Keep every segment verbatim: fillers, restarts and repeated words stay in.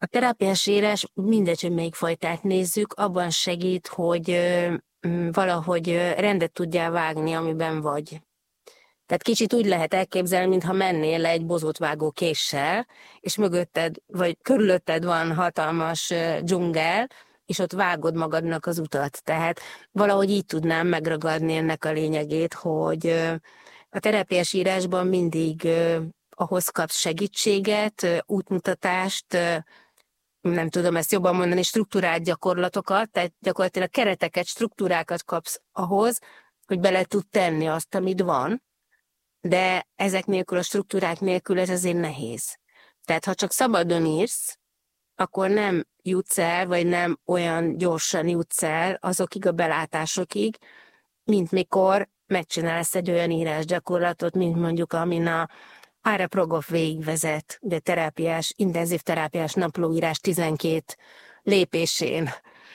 A terápiás írás, mindegy, hogy melyik fajtát nézzük, abban segít, hogy ö, m, valahogy ö, rendet tudjál vágni, amiben vagy. Tehát kicsit úgy lehet elképzelni, mintha mennél le egy bozótvágó késsel, és mögötted, vagy körülötted van hatalmas ö, dzsungel, és ott vágod magadnak az utat. Tehát valahogy így tudnám megragadni ennek a lényegét, hogy ö, a terápiás írásban mindig ö, ahhoz kapsz segítséget, ö, útmutatást, ö, nem tudom ezt jobban mondani, struktúrált gyakorlatokat, tehát gyakorlatilag kereteket, struktúrákat kapsz ahhoz, hogy bele tud tenni azt, amit van, de ezek nélkül, a struktúrák nélkül ez azért nehéz. Tehát ha csak szabadon írsz, akkor nem jutsz el, vagy nem olyan gyorsan jutsz el azokig a belátásokig, mint mikor megcsinálsz egy olyan írásgyakorlatot, mint mondjuk, amin a Ára Progov végigvezet, ugye terápiás, intenzív terápiás naplóírás tizenkét lépésén.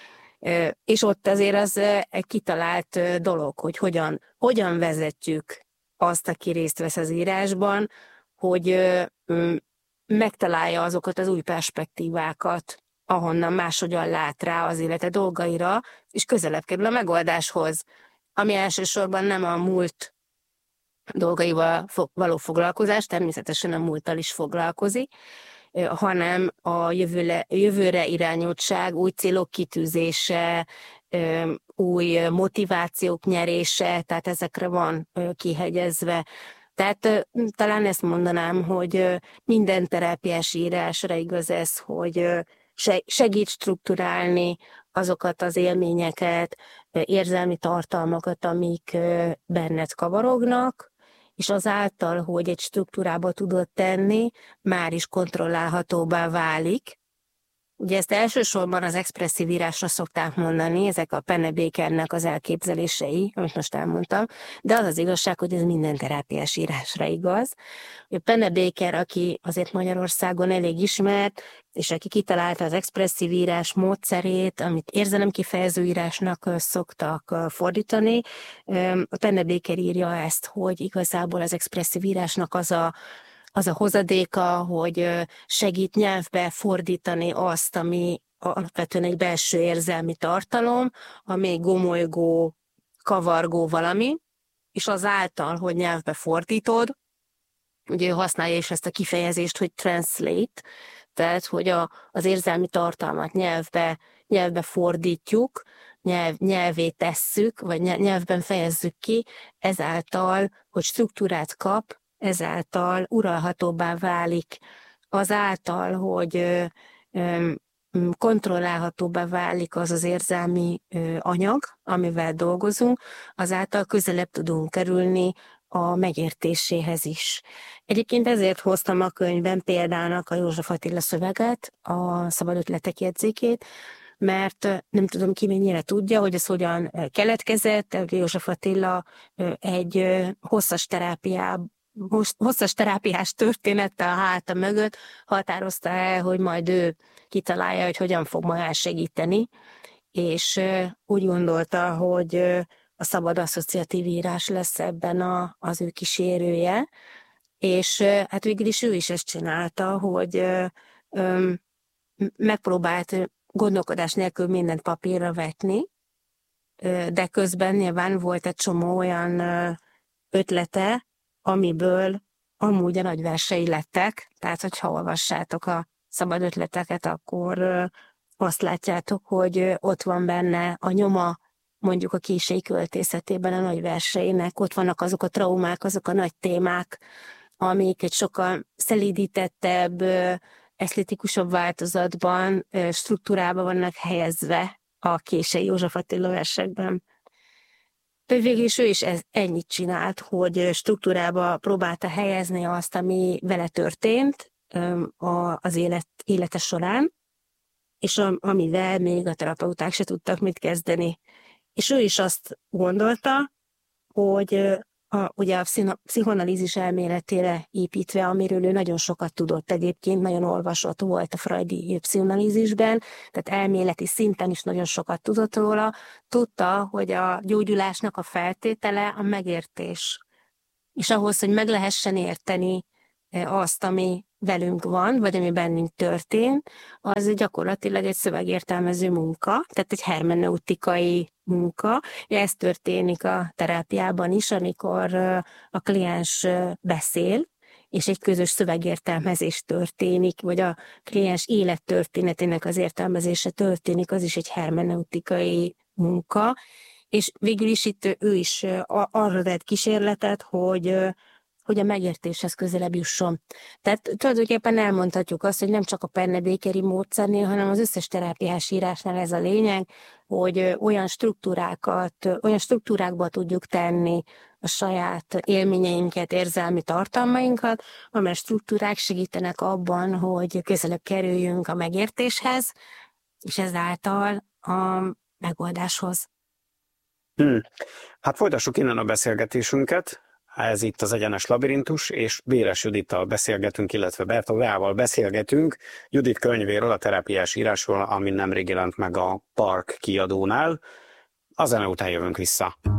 És ott azért az egy kitalált dolog, hogy hogyan, hogyan vezetjük azt, aki részt vesz az írásban, hogy megtalálja azokat az új perspektívákat, ahonnan máshogyan lát rá az élete dolgaira, és közelebb kerül a megoldáshoz, ami elsősorban nem a múlt dolgaival való foglalkozás, természetesen a múlttal is foglalkozik, hanem a jövőre, jövőre irányultság, új célok kitűzése, új motivációk nyerése, tehát ezekre van kihegyezve. Tehát talán ezt mondanám, hogy minden terápiás írásra igaz ez, hogy segít strukturálni azokat az élményeket, érzelmi tartalmakat, amik benned kavarognak, és azáltal, hogy egy struktúrába tudod tenni, már is kontrollálhatóbbá válik. Ugye ezt elsősorban az expresszív írásra szokták mondani, ezek a Pennebakernek az elképzelései, amit most elmondtam, de az az igazság, hogy ez minden terápiás írásra igaz. A Pennebaker, aki azért Magyarországon elég ismert, és aki kitalálta az expresszív írás módszerét, amit érzelemkifejező írásnak szoktak fordítani, a Pennebaker írja ezt, hogy igazából az expresszív írásnak az a az a hozadéka, hogy segít nyelvbe fordítani azt, ami alapvetően egy belső érzelmi tartalom, ami gomolygó, kavargó valami, és azáltal, hogy nyelvbe fordítod, ugye ő használja is ezt a kifejezést, hogy translate, tehát, hogy a, az érzelmi tartalmat nyelvbe, nyelvbe fordítjuk, nyelv, nyelvé tesszük, vagy nyelvben fejezzük ki, ezáltal, hogy struktúrát kap, ezáltal uralhatóbbá válik, azáltal, hogy ö, ö, kontrollálhatóbbá válik az az érzelmi ö, anyag, amivel dolgozunk, azáltal közelebb tudunk kerülni a megértéséhez is. Egyébként ezért hoztam a könyvben példának a József Attila szöveget, a Szabad Ötletek jegyzékét, mert nem tudom ki mennyire tudja, hogy ez hogyan keletkezett. József Attila egy hosszas terápiában, hosszas terápiás történettel a háta mögött határozta el, hogy majd ő kitalálja, hogy hogyan fog majd elsegíteni, és úgy gondolta, hogy a szabad asszociatív írás lesz ebben a, az ő kísérője, és hát végül is ő is ezt csinálta, hogy megpróbált gondolkodás nélkül mindent papírra vetni, de közben nyilván volt egy csomó olyan ötlete, amiből amúgy a nagy versei lettek, tehát hogyha olvassátok a szabad ötleteket, akkor azt látjátok, hogy ott van benne a nyoma, mondjuk a késői költészetében a nagy verseinek, ott vannak azok a traumák, azok a nagy témák, amik egy sokkal szelídítettebb, esztetikusabb változatban, struktúrában vannak helyezve a késői József Attila versekben. Végül is ő is ez, ennyit csinált, hogy struktúrába próbálta helyezni azt, ami vele történt az élet, élete során, és amivel még a terapeuták se tudtak mit kezdeni. És ő is azt gondolta, hogy a, ugye a pszichoanalízis elméletére építve, amiről ő nagyon sokat tudott egyébként, nagyon olvasott volt a freudi pszichoanalízisben, tehát elméleti szinten is nagyon sokat tudott róla, tudta, hogy a gyógyulásnak a feltétele a megértés. És ahhoz, hogy meg lehessen érteni azt, ami velünk van, vagy ami bennünk történt, az gyakorlatilag egy szövegértelmező munka, tehát egy hermeneutikai munka. Ez történik a terápiában is, amikor a kliens beszél, és egy közös szövegértelmezés történik, vagy a kliens élettörténetének az értelmezése történik, az is egy hermeneutikai munka, és végül is itt ő is arra tett kísérletet, hogy hogy a megértéshez közelebb jusson. Tehát tulajdonképpen elmondhatjuk azt, hogy nem csak a Pennebaker-i módszernél, hanem az összes terápiás írásnál ez a lényeg, hogy olyan struktúrákat, olyan struktúrákba tudjuk tenni a saját élményeinket, érzelmi tartalmainkat, amely struktúrák segítenek abban, hogy közelebb kerüljünk a megértéshez, és ezáltal a megoldáshoz. Hmm. Hát folytassuk innen a beszélgetésünket. Ez itt az Egyenes Labirintus, és Véres Judittal beszélgetünk, illetve Bertolával beszélgetünk Judit könyvéről, a terápiás írásról, ami nemrég jelent meg a Park kiadónál. A zene után jövünk vissza.